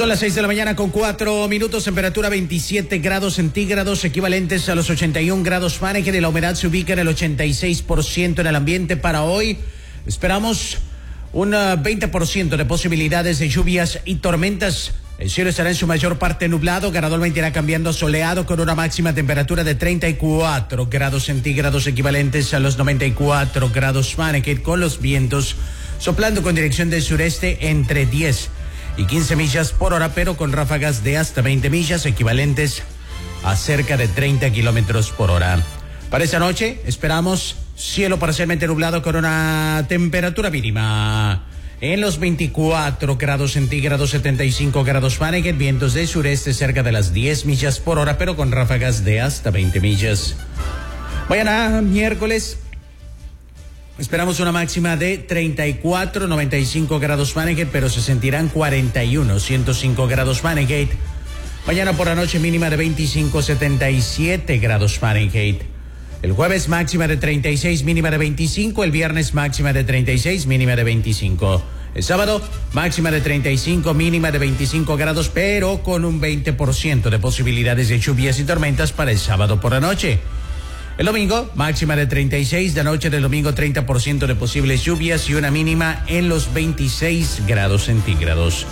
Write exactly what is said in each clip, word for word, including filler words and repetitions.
Son las seis de la mañana con cuatro minutos, temperatura veintisiete grados centígrados, equivalentes a los ochenta y un grados Fahrenheit, y la humedad se ubica en el ochenta y seis por ciento en el ambiente. Para hoy esperamos un veinte por ciento de posibilidades de lluvias y tormentas. El cielo estará en su mayor parte nublado, gradualmente irá cambiando soleado con una máxima temperatura de treinta y cuatro grados centígrados, equivalentes a los noventa y cuatro grados Fahrenheit, con los vientos soplando con dirección del sureste entre diez y quince millas por hora, pero con ráfagas de hasta veinte millas, equivalentes a cerca de treinta kilómetros por hora. Para esta noche esperamos cielo parcialmente nublado con una temperatura mínima en los veinticuatro grados centígrados, setenta y cinco grados Fahrenheit, vientos del sureste cerca de las diez millas por hora, pero con ráfagas de hasta veinte millas. Mañana, miércoles, esperamos una máxima de treinta y cuatro, noventa y cinco grados Fahrenheit, pero se sentirán cuarenta y uno, ciento cinco grados Fahrenheit. Mañana por la noche mínima de veinticinco, setenta y siete grados Fahrenheit. El jueves máxima de treinta y seis, mínima de veinticinco. El viernes máxima de treinta y seis, mínima de veinticinco. El sábado máxima de treinta y cinco, mínima de veinticinco grados, pero con un veinte por ciento de posibilidades de lluvias y tormentas para el sábado por la noche. El domingo, máxima de treinta y seis, de noche del domingo treinta por ciento de posibles lluvias y una mínima en los veintiséis grados centígrados.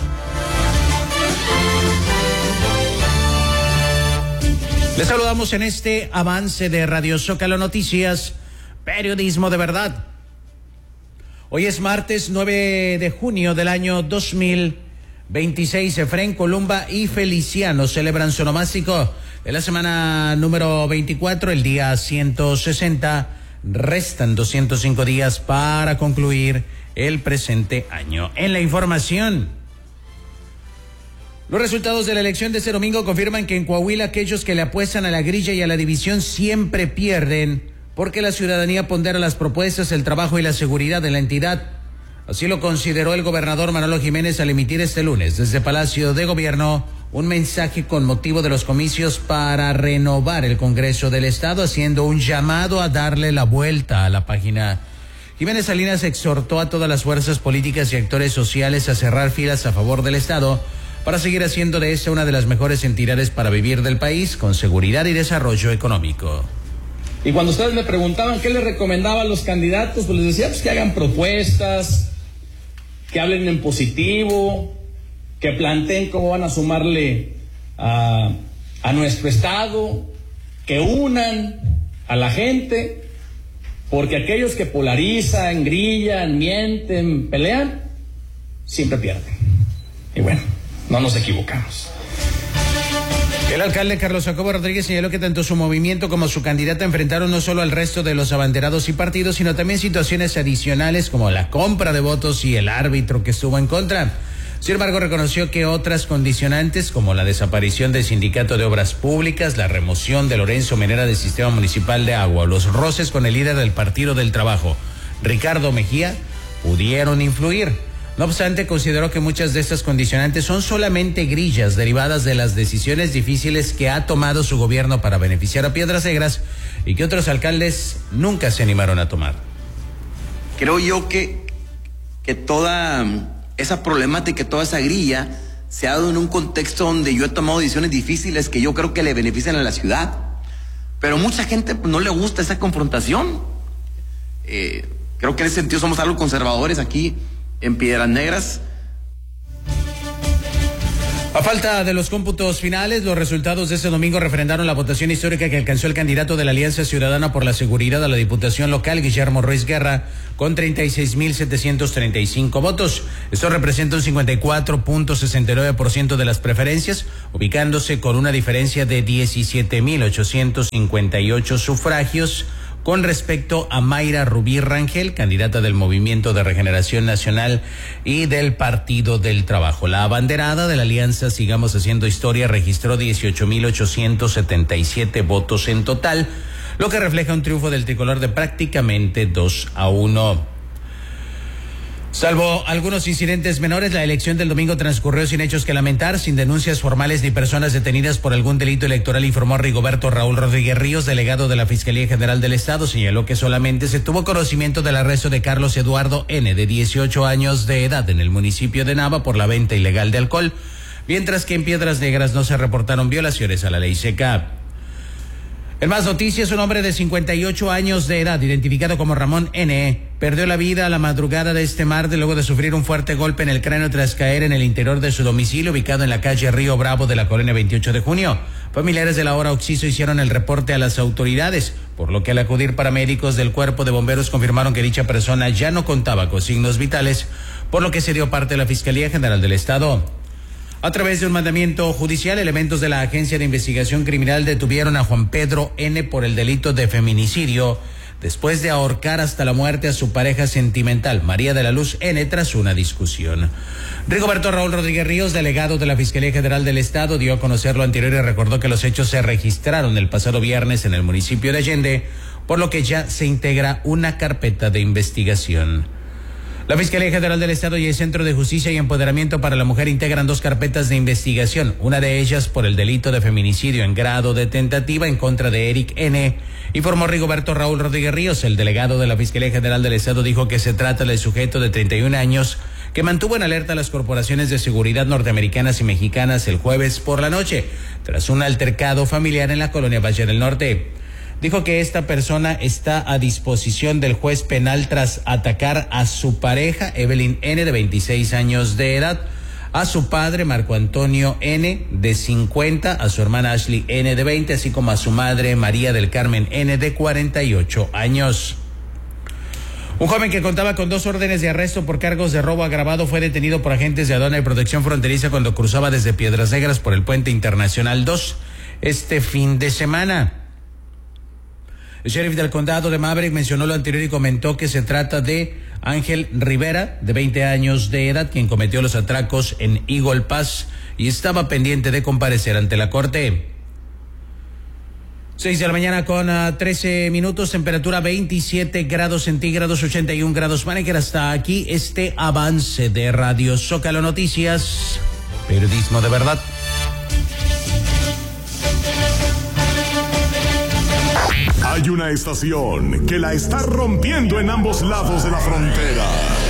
Les saludamos en este avance de Radio Zócalo Noticias, periodismo de verdad. Hoy es martes nueve de junio del año dos mil veintiséis. Efrén, Columba y Feliciano celebran su onomástico de la semana número veinticuatro, el día ciento sesenta. Restan doscientos cinco días para concluir el presente año. En la información, los resultados de la elección de este domingo confirman que en Coahuila aquellos que le apuestan a la grilla y a la división siempre pierden, porque la ciudadanía pondera las propuestas, el trabajo y la seguridad de la entidad. Así lo consideró el gobernador Manolo Jiménez al emitir este lunes desde Palacio de Gobierno un mensaje con motivo de los comicios para renovar el Congreso del Estado, haciendo un llamado a darle la vuelta a la página. Jiménez Salinas exhortó a todas las fuerzas políticas y actores sociales a cerrar filas a favor del Estado para seguir haciendo de esta una de las mejores entidades para vivir del país con seguridad y desarrollo económico. Y cuando ustedes me preguntaban qué les recomendaba a los candidatos, pues les decía pues que hagan propuestas, que hablen en positivo, que planteen cómo van a sumarle a, a nuestro estado, que unan a la gente, porque aquellos que polarizan, grillan, mienten, pelean, siempre pierden. Y bueno, no nos equivocamos. El alcalde Carlos Jacobo Rodríguez señaló que tanto su movimiento como su candidata enfrentaron no solo al resto de los abanderados y partidos, sino también situaciones adicionales como la compra de votos y el árbitro que estuvo en contra. Sin embargo, reconoció que otras condicionantes, como la desaparición del Sindicato de Obras Públicas, la remoción de Lorenzo Menera del Sistema Municipal de Agua, los roces con el líder del Partido del Trabajo, Ricardo Mejía, pudieron influir. No obstante, consideró que muchas de estas condicionantes son solamente grillas derivadas de las decisiones difíciles que ha tomado su gobierno para beneficiar a Piedras Negras y que otros alcaldes nunca se animaron a tomar. Creo yo que, que toda esa problemática, toda esa grilla se ha dado en un contexto donde yo he tomado decisiones difíciles que yo creo que le benefician a la ciudad, pero mucha gente pues, no le gusta esa confrontación. Eh, creo que en ese sentido somos algo conservadores aquí en Piedras Negras. A falta de los cómputos finales, los resultados de este domingo refrendaron la votación histórica que alcanzó el candidato de la Alianza Ciudadana por la Seguridad a la Diputación Local, Guillermo Ruiz Guerra, con treinta y seis mil setecientos treinta y cinco votos. Esto representa un cincuenta y cuatro punto sesenta y nueve por ciento de las preferencias, ubicándose con una diferencia de diecisiete mil ochocientos cincuenta y ocho sufragios con respecto a Mayra Rubí Rangel, candidata del Movimiento de Regeneración Nacional y del Partido del Trabajo. La abanderada de la Alianza Sigamos Haciendo Historia registró dieciocho mil ochocientos setenta y siete votos en total, lo que refleja un triunfo del tricolor de prácticamente dos a uno. Salvo algunos incidentes menores, la elección del domingo transcurrió sin hechos que lamentar, sin denuncias formales ni personas detenidas por algún delito electoral, informó Rigoberto Raúl Rodríguez Ríos, delegado de la Fiscalía General del Estado. Señaló que solamente se tuvo conocimiento del arresto de Carlos Eduardo N., de dieciocho años de edad, en el municipio de Nava por la venta ilegal de alcohol. mientras que en Piedras Negras no se reportaron violaciones a la ley seca. En más noticias, un hombre de cincuenta y ocho años de edad, identificado como Ramón N., perdió la vida a la madrugada de este martes luego de sufrir un fuerte golpe en el cráneo tras caer en el interior de su domicilio ubicado en la calle Río Bravo de la colonia veintiocho de junio. Familiares de la hora occiso hicieron el reporte a las autoridades, por lo que al acudir paramédicos del cuerpo de bomberos confirmaron que dicha persona ya no contaba con signos vitales, por lo que se dio parte de la Fiscalía General del Estado. A través de un mandamiento judicial, elementos de la Agencia de Investigación Criminal detuvieron a Juan Pedro N. por el delito de feminicidio, después de ahorcar hasta la muerte a su pareja sentimental, María de la Luz N., tras una discusión. Rigoberto Raúl Rodríguez Ríos, delegado de la Fiscalía General del Estado, dio a conocer lo anterior y recordó que los hechos se registraron el pasado viernes en el municipio de Allende, por lo que ya se integra una carpeta de investigación. La Fiscalía General del Estado y el Centro de Justicia y Empoderamiento para la Mujer integran dos carpetas de investigación, una de ellas por el delito de feminicidio en grado de tentativa en contra de Eric N., informó Rigoberto Raúl Rodríguez Ríos. El delegado de la Fiscalía General del Estado dijo que se trata del sujeto de treinta y un años que mantuvo en alerta a las corporaciones de seguridad norteamericanas y mexicanas el jueves por la noche, tras un altercado familiar en la colonia Valle del Norte. Dijo que esta persona está a disposición del juez penal tras atacar a su pareja, Evelyn N., de veintiséis años de edad, a su padre, Marco Antonio N., de cincuenta, a su hermana Ashley N., de veinte, así como a su madre, María del Carmen N., de cuarenta y ocho años. Un joven que contaba con dos órdenes de arresto por cargos de robo agravado fue detenido por agentes de aduana y protección fronteriza cuando cruzaba desde Piedras Negras por el Puente Internacional dos este fin de semana. El sheriff del condado de Maverick mencionó lo anterior y comentó que se trata de Ángel Rivera, de veinte años de edad, quien cometió los atracos en Eagle Pass y estaba pendiente de comparecer ante la corte. Seis de la mañana con uh, trece minutos, temperatura veintisiete grados centígrados, ochenta y un grados Fahrenheit. Hasta aquí este avance de Radio Zócalo Noticias, periodismo de verdad. Hay una estación que la está rompiendo en ambos lados de la frontera.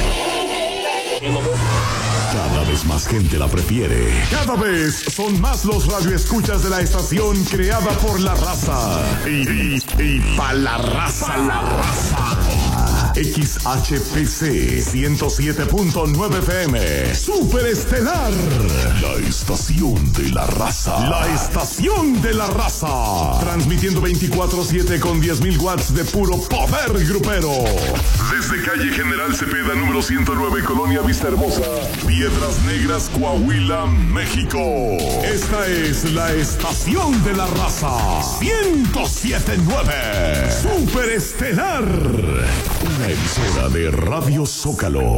Cada vez más gente la prefiere. Cada vez son más los radioescuchas de la estación creada por la raza. Y, y, y pa' la raza. Pa' la raza. X H P C ciento siete punto nueve F M. Superestelar. La estación de la raza. La estación de la raza. Transmitiendo veinticuatro siete con diez mil watts de puro poder grupero. Desde calle General Cepeda, número ciento nueve, Colonia Vista Hermosa, Piedras Negras, Coahuila, México. Esta es la estación de la raza. ciento siete punto nueve. Superestelar. Una emisora de Radio Zócalo.